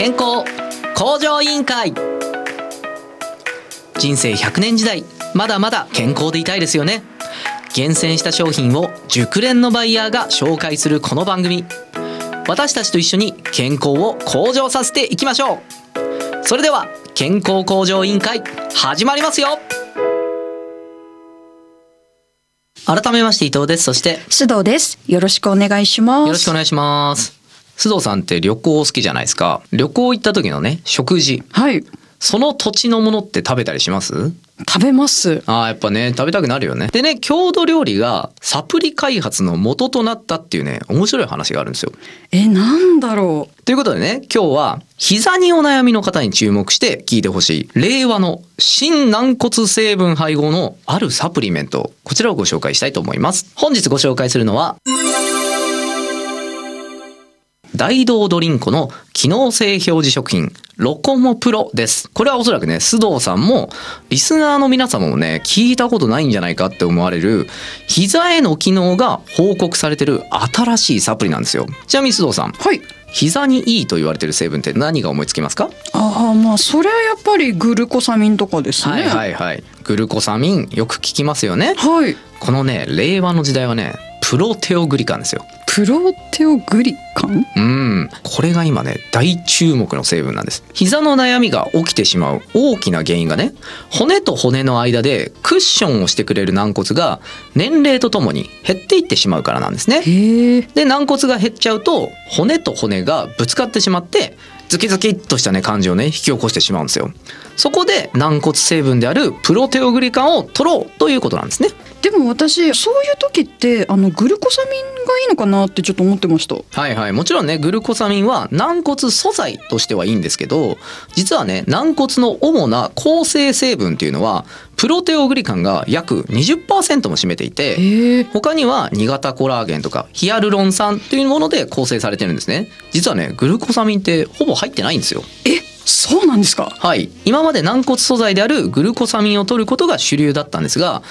健康向上委員会。人生100年時代、まだまだ健康でいたいですよね。厳選した商品を熟練のバイヤーが紹介するこの番組、私たちと一緒に健康を向上させていきましょう。それでは健康向上委員会始まりますよ。改めまして伊藤です。そして須藤です。よろしくお願いします。 よろしくお願いします。須藤さんって旅行好きじゃないですか。旅行行った時のね、食事、 はい、 その土地のものって食べたりします？ 食べます。 やっぱね、食べたくなるよね。でね、郷土料理がサプリ開発の元となったっていうね、面白い話があるんですよ。 なんだろう。 ということでね、今日は膝にお悩みの方に注目して聞いてほしい令和の新軟骨成分配合のあるサプリメント、こちらをご紹介したいと思います。本日ご紹介するのは大道ドリンコの機能性表示食品ロコモプロです。これはおそらくね、須藤さんもリスナーの皆様もね、聞いたことないんじゃないかって思われる膝への機能が報告されてる新しいサプリなんですよ。ちなみに須藤さん、 はい、 膝にいいと言われてる成分って何が思いつきますか？ まあそれはやっぱりグルコサミンとかですね。 はい、グルコサミンよく聞きますよね。 はい。 このね、令和の時代はね、プロテオグリカンですよ。 プロテオグリカン？ これが今ね、大注目の成分なんです。膝の悩みが起きてしまう大きな原因がね、骨と骨の間でクッションをしてくれる軟骨が年齢とともに減っていってしまうからなんですね。で、軟骨が減っちゃうと骨と骨がぶつかってしまってズキズキっとしたね感じをね引き起こしてしまうんですよ。そこで軟骨成分であるプロテオグリカンを取ろうということなんですね。 でも私そういう時ってグルコサミンがいいのかなってちょっと思ってました。 もちろんね、グルコサミンは軟骨素材としてはいいんですけど、実はね、軟骨の主な構成成分っていうのはプロテオグリカンが約 20% も占めていて、他には2型コラーゲンとかヒアルロン酸というもので構成されてるんですね。実はね、グルコサミンってほぼ入ってないんですよ。 そうなんですか？ はい、今まで軟骨素材であるグルコサミンを取ることが主流だったんですが、